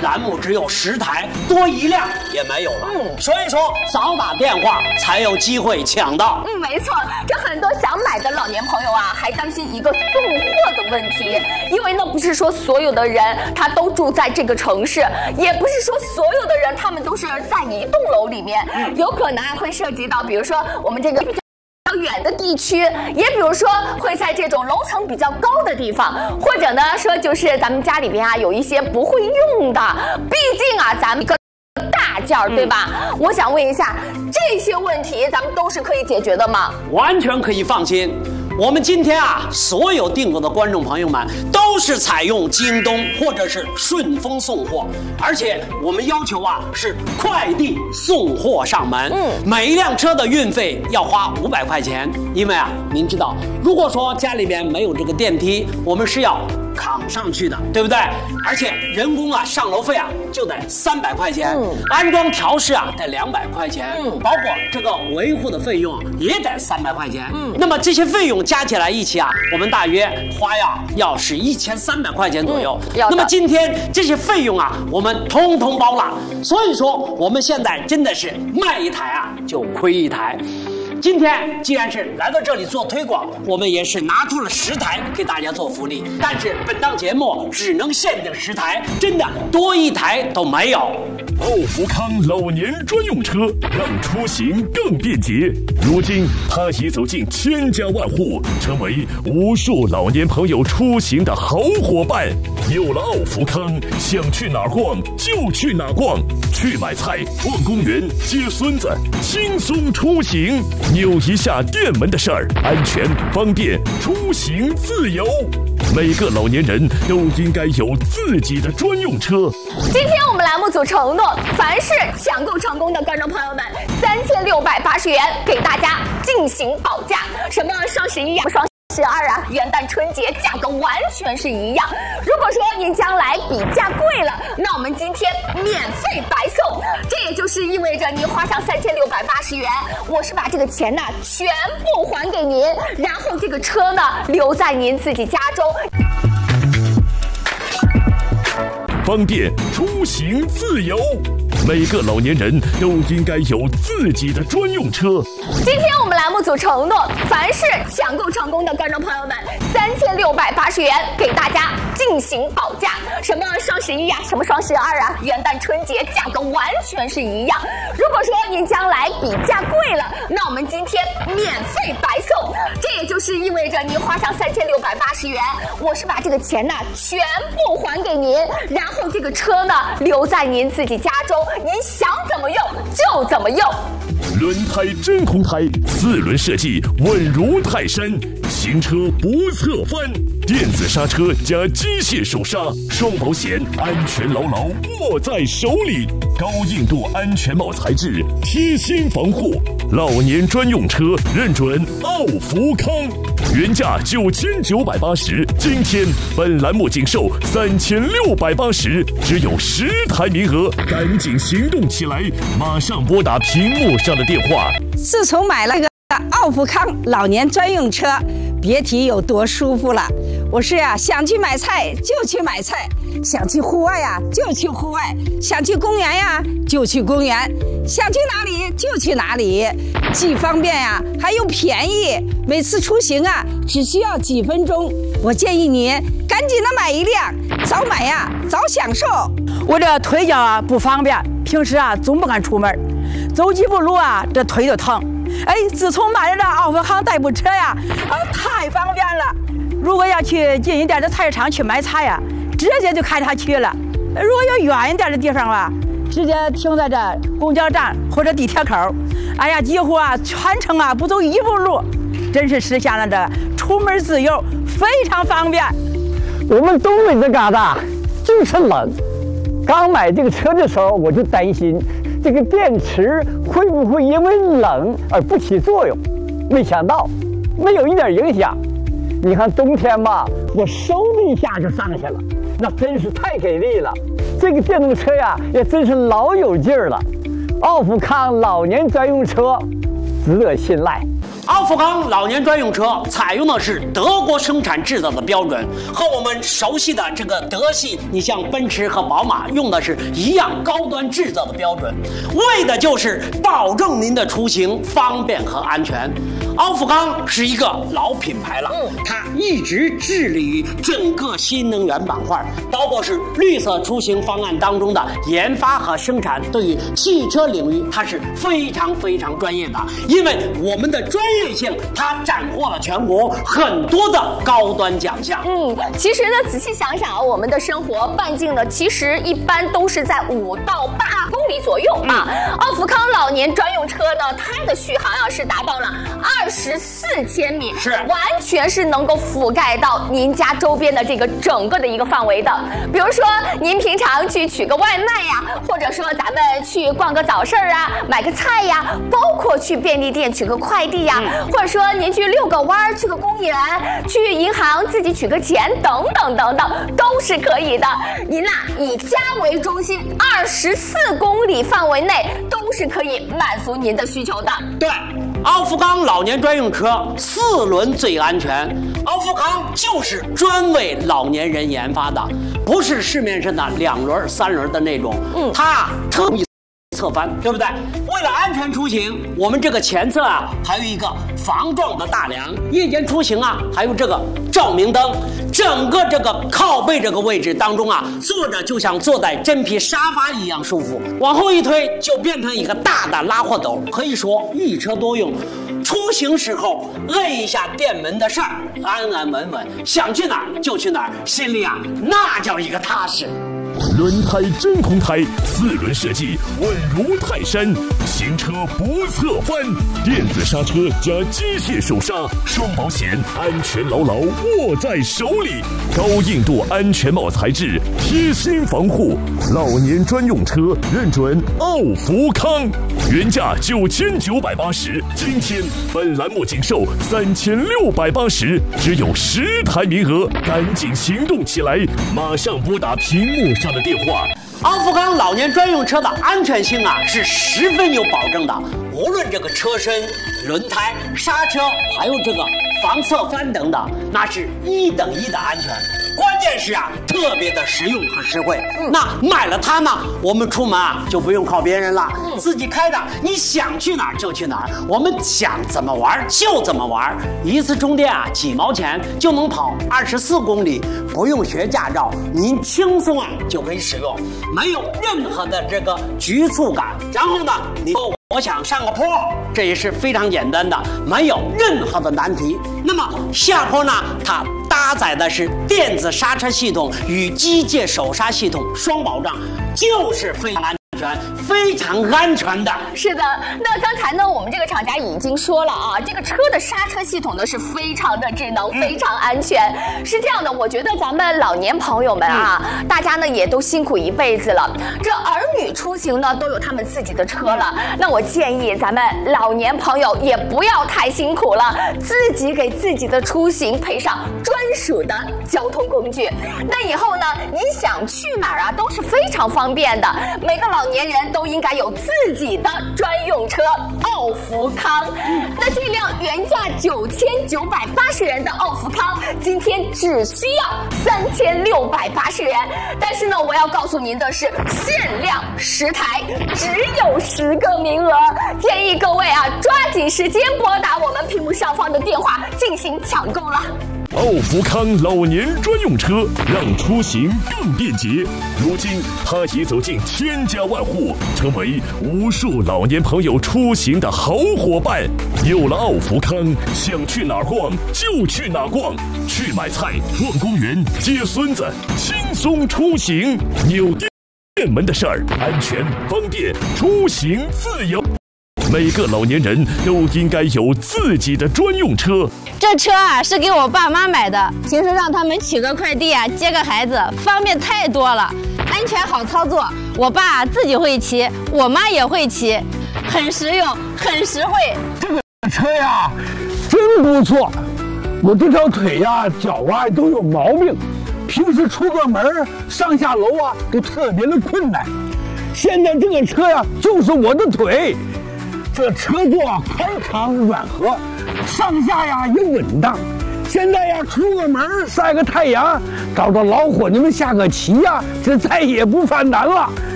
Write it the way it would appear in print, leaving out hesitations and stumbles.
栏目只有10台，多一辆也没有了。所以说早打电话才有机会抢到。 没错，这很多想买的老年朋友啊，还担心一个送货的问题，因为呢，不是说所有的人他都住在这个城市，也不是说所有的人他们都是在一栋楼里面，有可能会涉及到，比如说我们这个比较远的地区，也比如说会在这种楼层比较高的地方，或者呢说就是咱们家里边啊有一些不会用的，毕竟啊咱们一个大件儿，对吧？我想问一下，这些问题咱们都是可以解决的吗？ 完全可以放心。我们今天啊，所有订购的观众朋友们都是采用京东或者是顺丰送货，而且我们要求啊是快递送货上门。每一辆车的运费要花500块钱，因为啊，您知道，如果说家里面没有这个电梯，我们是要扛上去的，对不对？而且人工啊上楼费啊就得300块钱，安装调试啊得200块钱，包括这个维护的费用也得300块钱。那么这些费用加起来一起啊，我们大约花要是1300块钱左右。那么今天这些费用啊，我们通通包了。所以说我们现在真的是卖一台啊就亏一台。今天既然是来到这里做推广，我们也是拿出了10台给大家做福利，但是本档节目只能限定10台，真的多一台都没有。 奥福康老年专用车让出行更便捷，如今它已走进千家万户，成为无数老年朋友出行的好伙伴。有了奥福康，想去哪儿逛就去哪儿逛，去买菜、逛公园、接孙子，轻松出行。扭一下电门的事儿，安全方便，出行自由。每个老年人都应该有自己的专用车。 今天我们栏目组承诺，凡是抢购成功的观众朋友们，3680元给大家进行保价。什么双11啊，双12啊，元旦春节价格完全是一样。如果说您将来比价贵了，那我们今天免费白送。这也就是意味着您花上3680元，我是把这个钱呢全部还给您，然后这个车呢留在您自己家中。 方便出行自由，每个老年人都应该有自己的专用车。 今天我们栏目组承诺，凡是抢购成功的观众朋友们，3680元给大家进行保价。什么双11啊，什么双12啊，元旦春节价格完全是一样。如果说您将来比价贵了，那我们今天免费白送。这也就是意味着您花上3680元，我是把这个钱呢全部还给您，然后这个车呢留在您自己家中，您想怎么用就怎么用。 轮胎真空胎，4轮设计稳如泰山，行车不侧翻，电子刹车加机械手刹，双保险，安全牢牢握在手里，高硬度安全帽材质，贴心防护，老年专用车认准奥福康，原价9980，今天本栏目仅售3680，只有10台名额，赶紧行动起来，马上拨打屏幕上的电话。 自从买了个奥福康老年专用车，别提有多舒服了。我是想去买菜就去买菜，想去户外就去户外，想去公园就去公园，想去哪里就去哪里，既方便还又便宜，每次出行只需要几分钟。我建议你赶紧的买一辆，早买早享受。 我这腿脚不方便，平时总不敢出门，走几步路这腿就疼。自从买了这奥福康代步车太方便了。如果要去近一点的菜市场去买菜直接就开它去了。如果要远一点的地方直接停在这公交站或者地铁口，几乎全程不走一步路，真是实现了这出门自由，非常方便。 我们东北这旮瘩就是冷，刚买这个车的时候我就担心这个电池会不会因为冷而不起作用，没想到没有一点影响。你看冬天吧，我嗖的一下就上去了，那真是太给力了。这个电动车也真是老有劲儿了。奥福康老年专用车值得信赖。 奥福康老年专用车采用的是德国生产制造的标准，和我们熟悉的这个德系，你像奔驰和宝马用的是一样高端制造的标准，为的就是保证您的出行方便和安全。奥福康是一个老品牌了，它一直致力于整个新能源板块，包括是绿色出行方案当中的研发和生产，对于汽车领域它是非常专业的，因为我们的专业性，它斩获了全国很多的高端奖项。 其实呢，仔细想想啊，我们的生活半径呢，其实一般都是在5到8公里左右啊。奥福康老年专用车呢，它的续航啊是达到了24千米， 是完全是能够覆盖到您家周边的这个整个的一个范围的。比如说您平常去取个外卖呀，或者说咱们去逛个早市啊，买个菜呀，包括去便利店取个快递呀，或者说您去遛个弯，去个公园，去银行自己取个钱，等等，都是可以的。您以家为中心，24公里范围内都是可以满足您的需求的。 对，奥福康老年专用车4轮最安全，奥福康就是专为老年人研发的，不是市面上的2轮、3轮的那种，它特别侧翻，对不对？为了安全出行，我们这个前侧啊还有一个防撞的大梁，夜间出行啊还有这个照明灯，整个这个靠背这个位置当中啊，坐着就像坐在真皮沙发一样舒服，往后一推就变成一个大的拉货斗，可以说一车多用。出行时候摁一下电门的事儿，安安稳稳，想去哪儿就去哪儿，心里啊那叫一个踏实。 轮胎真空胎，4轮设计稳如泰山，行车不侧翻，电子刹车加机械手刹，双保险，安全牢牢握在手里。高硬度安全帽材质，贴心防护，老年专用车认准奥福康，原价9980，今天本栏目仅售3680，只有10台名额，赶紧行动起来，马上拨打屏幕上的电话。 奥福康老年专用车的安全性啊是十分有保证的，无论这个车身、轮胎、刹车，还有这个防侧翻等等，那是1等1的安全。关键是啊，特别的实用和实惠。那买了它呢，我们出门啊就不用靠别人了，自己开的，你想去哪儿就去哪儿，我们想怎么玩就怎么玩。一次充电啊几毛钱就能跑24公里，不用学驾照，您轻松啊就可以使用，没有任何的这个局促感。然后呢，你说我想上个坡，这也是非常简单的，没有任何的难题。那么下坡呢，它搭载的是电子刹车系统与机械手刹系统双保障，就是非常安全、非常安全的。 是的，那刚才呢，我们这个厂家已经说了啊，这个车的刹车系统呢是非常的智能、非常安全。是这样的，我觉得咱们老年朋友们啊，大家呢也都辛苦一辈子了，这儿女出行呢都有他们自己的车了，那我建议咱们老年朋友也不要太辛苦了，自己给自己的出行配上专属的交通工具。那以后呢，你想去哪儿啊，都是非常方便的。每个老年人都应该有自己的专用车奥福康。那这辆原价9980元的奥福康，今天只需要3680元。但是呢，我要告诉您的是，限量10台，只有10个名额，建议各位啊抓紧时间拨打我们屏幕上方的电话进行抢购了。 奥福康老年专用车让出行更便捷，如今它已走进千家万户，成为无数老年朋友出行的好伙伴。有了奥福康，想去哪儿逛就去哪儿逛，去买菜、逛公园、接孙子，轻松出行。扭电门的事儿，安全方便，出行自由。每个老年人都应该有自己的专用车。 这车啊是给我爸妈买的，平时让他们取个快递啊，接个孩子，方便太多了，安全好操作。我爸自己会骑，我妈也会骑，很实用，很实惠。 这个车呀，真不错。我这条腿呀、脚啊都有毛病，平时出个门上下楼啊都特别的困难。现在这个车呀，就是我的腿。这车座宽敞软和， 上下呀也稳当。现在呀，出个门晒个太阳，找着老伙计们下个棋呀，这再也不犯难了。